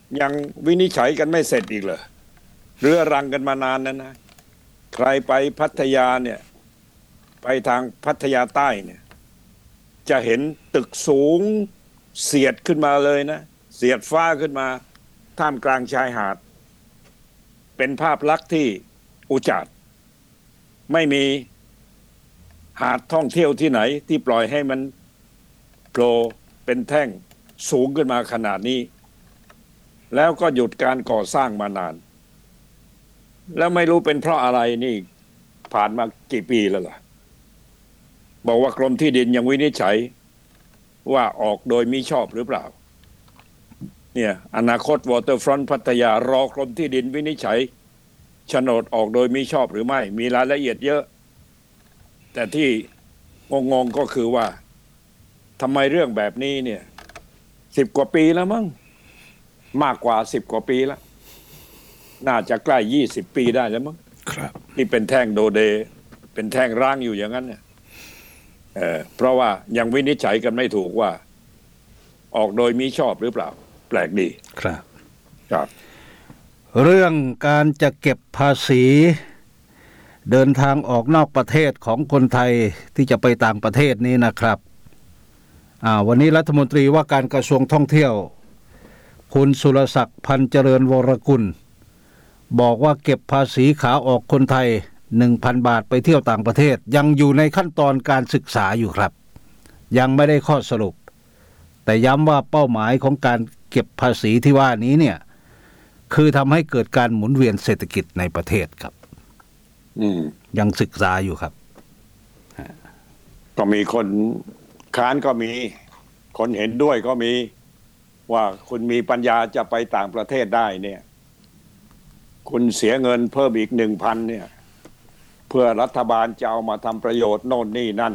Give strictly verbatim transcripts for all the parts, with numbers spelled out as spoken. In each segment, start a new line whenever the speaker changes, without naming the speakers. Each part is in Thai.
ยังวินิจฉัยกันไม่เสร็จอีกเหรอเรื้อรังกันมานานแล้วนะใครไปพัทยาเนี่ยไปทางพัทยาใต้เนี่ยจะเห็นตึกสูงเสียดขึ้นมาเลยนะเสียดฟ้าขึ้นมาท่ามกลางชายหาดเป็นภาพลักษณ์ที่อุจาดไม่มีหาดท่องเที่ยวที่ไหนที่ปล่อยให้มันโผล่เป็นแท่งสูงขึ้นมาขนาดนี้แล้วก็หยุดการก่อสร้างมานานแล้วไม่รู้เป็นเพราะอะไรนี่ผ่านมากี่ปีแล้วล่ะบอกว่ากรมที่ดินยังวินิจฉัยว่าออกโดยมิชอบหรือเปล่าเนี่ยอนาคตวอเตอร์ฟรอนต์พัทยารอกรมที่ดินวินิจฉัยโฉนดออกโดยมิชอบหรือไม่มีรายละเอียดเยอะแต่ที่งงๆก็คือว่าทำไมเรื่องแบบนี้เนี่ยสิบกว่าปีแล้วมั้งมากกว่าสิบกว่าปีแล้วน่าจะใกล้ยี่สิบปีได้แล้วมั้ง
ครับ
นี่เป็นแท่งโดเดเป็นแท่งร้างอยู่อย่างนั้นเนี่ยเออเพราะว่ายังวินิจฉัยกันไม่ถูกว่าออกโดยมิชอบหรือเปล่าแปลกดี
ครับ
ครับ
เรื่องการจะเก็บภาษีเดินทางออกนอกประเทศของคนไทยที่จะไปต่างประเทศนี้นะครับอ่าวันนี้รัฐมนตรีว่าการกระทรวงท่องเที่ยวคุณสุรศักดิ์พันเจริญวรกุลบอกว่าเก็บภาษีขาออกคนไทย หนึ่งพัน บาทไปเที่ยวต่างประเทศยังอยู่ในขั้นตอนการศึกษาอยู่ครับยังไม่ได้ข้อสรุปแต่ย้ำว่าเป้าหมายของการเก็บภาษีที่ว่านี้เนี่ยคือทำให้เกิดการหมุนเวียนเศรษฐกิจในประเทศครับ
อืม
ยังศึกษาอยู่ครับ
ก็มีคนค้านก็มีคนเห็นด้วยก็มีว่าคุณมีปัญญาจะไปต่างประเทศได้เนี่ยคุณเสียเงินเพิ่มอีกหนึ่งพันเนี่ยเพื่อรัฐบาลจะเอามาทำประโยชน์โน่นนี่นั่น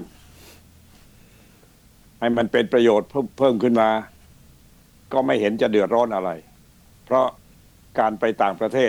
ให้มันเป็นประโยชน์เพิ่มเพิ่มขึ้นมาก็ไม่เห็นจะเดือดร้อนอะไรเพราะการไปต่างประเทศ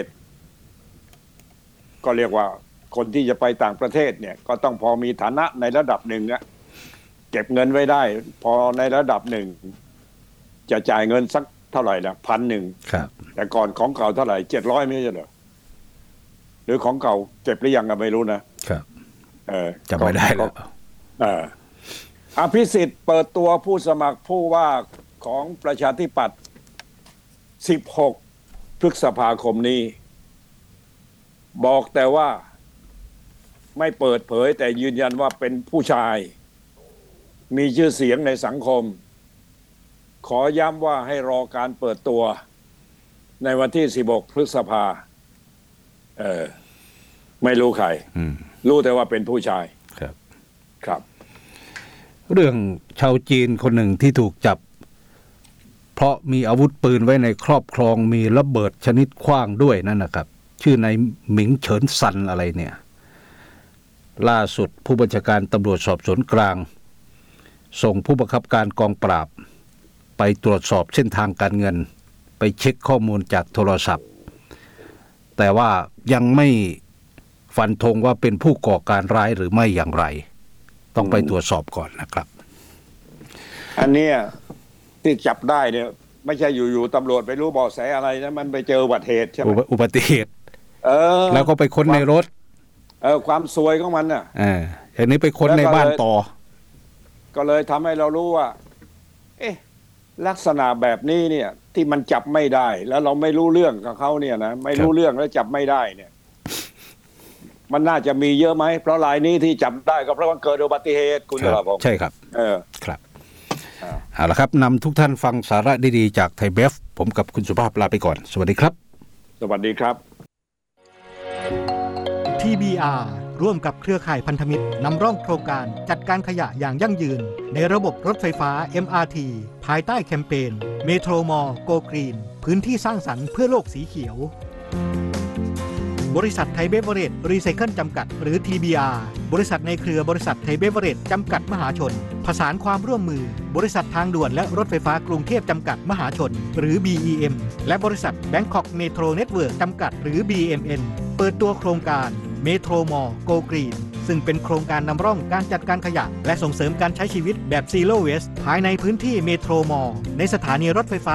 ก็เรียกว่าคนที่จะไปต่างประเทศเนี่ยก็ต้องพอมีฐานะในระดับหนึ่งนะเก็บเงินไว้ได้พอในระดับหนึ่งจะจ่ายเงินสักเท่าไหร่นะพันหนึ่งแต่ก่อนของเก่าเท่าไหร่เจ็ดร้อยไม่ใช่เหรอหรือของเก่าเก็บหรือยังก็ไม่รู้นะครับ
เออจำไม่ได้แล้ว
เอออภิสิทธิ์เปิดตัวผู้สมัครผู้ว่าของประชาธิปัตย์สิบหกพฤษภาคมนี้บอกแต่ว่าไม่เปิดเผยแต่ยืนยันว่าเป็นผู้ชายมีชื่อเสียงในสังคมขอย้ำว่าให้รอการเปิดตัวในวันที่สิบหกพฤษภาเออไม่รู้ใครรู้แต่ว่าเป็นผู้ชาย
ครับ
ครับ
เรื่องชาวจีนคนหนึ่งที่ถูกจับเพราะมีอาวุธปืนไว้ในครอบครองมีระเบิดชนิดขว้างด้วยนั่นนะครับชื่อนายหมิงเฉินซันอะไรเนี่ยล่าสุดผู้บัญชาการตำรวจสอบสวนกลางส่งผู้บังคับการกองปราบไปตรวจสอบเส้นทางการเงินไปเช็คข้อมูลจากโทรศัพท์แต่ว่ายังไม่ฟันธงว่าเป็นผู้ก่อการร้ายหรือไม่อย่างไรต้องไปตรวจสอบก่อนนะครับ
อันเนี้ยที่จับได้เนี่ยไม่ใช่อยู่ๆตำรวจไปรู้เบาะแสอะไรนะมันไปเจออุบัติเหตุใช่ไหม
อุบัติเหตุ
เออ
แล้วก็ไปค้นในรถ
เออความซวยของมันน่ะ
เอออันนี้ไปค้นในบ้านต่อ
ก็เลยทำให้เรารู้ว่าเอ๊ะลักษณะแบบนี้เนี่ยที่มันจับไม่ได้แล้วเราไม่รู้เรื่องกับเขาเนี่ยนะไม่รู้เรื่องแล้วจับไม่ได้เนี่ยมันน่าจะมีเยอะไหมเพราะรายนี้ที่จับได้ก็เพราะว่าเกิดอุบัติเหตุคุณครับผม
ใช่ครับ
เออ
ครับเอาละครับนำทุกท่านฟังสาระดีๆจากไทยเบฟผมกับคุณสุภาพลาไปก่อนสวัสดีครับ
สวัสดีครับ
ที บี อาร์ ร่วมกับเครือข่ายพันธมิตรนำร่องโครงการจัดการขยะอย่างยั่งยืนในระบบรถไฟฟ้า เอ็ม อาร์ ที ภายใต้แคมเปญเมโทรมอลโกกรีนพื้นที่สร้างสรรค์เพื่อโลกสีเขียวบริษัทไทยเบเวอเรจรีไซเคิลจำกัดหรือ ที บี อาร์ บริษัทในเครือบริษัทไทยเบเวอเรจจำกัดมหาชนผสานความร่วมมือบริษัททางด่วนและรถไฟฟ้ากรุงเทพจำกัดมหาชนหรือ บี อี เอ็ม และบริษัท Bangkok Metro Network จำกัดหรือ บี เอ็ม เอ็น เปิดตัวโครงการเมโทรมอลโกกรีนซึ่งเป็นโครงการนำร่องการจัดการขยะและส่งเสริมการใช้ชีวิตแบบ Zero Waste ภายในพื้นที่เมโทรมอลในสถานีรถไฟฟ้า